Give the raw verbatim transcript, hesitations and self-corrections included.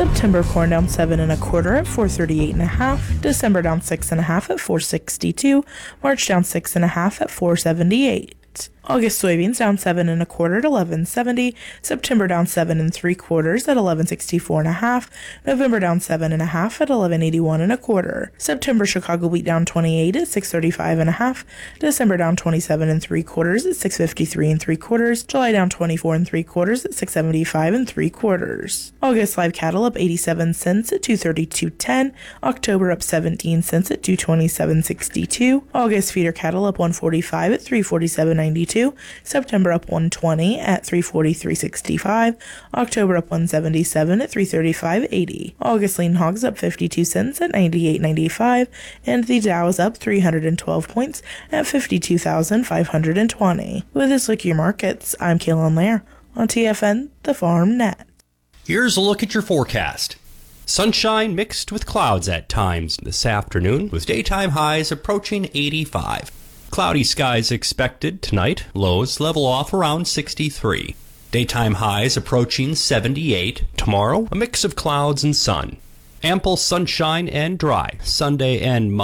September corn down seven and a quarter at four thirty-eight and a half. December down six and a half at four sixty-two. March down six and a half at four seventy-eight. August soybeans down seven and a quarter at eleven seventy. September down seven and three quarters at eleven sixty-four and a half. November down seven and a half at eleven eighty-one and a quarter. September Chicago wheat down twenty-eight at six thirty-five and a half. December down twenty-seven and three quarters at six fifty-three and three quarters. July down twenty-four and three quarters at six seventy-five and three quarters. August live cattle up eighty-seven cents at two thirty-two ten. October up seventeen cents at two twenty-seven sixty-two. August feeder cattle up one forty-five at three forty-seven ninety-two. September up one twenty at three forty-three sixty-five. October up one seventy-seven at three thirty-five eighty. August lean hogs up fifty-two cents at ninety-eight ninety-five, and the Dow is up three hundred twelve points at fifty-two thousand five hundred twenty. With this look at your markets, I'm Kaylin Lair on T F N, the Farm Net. Here's a look at your forecast. Sunshine mixed with clouds at times this afternoon, with daytime highs approaching eighty-five. Cloudy skies expected tonight. Lows level off around sixty-three. Daytime highs approaching seventy-eight. Tomorrow, a mix of clouds and sun. Ample sunshine and dry Sunday and Monday.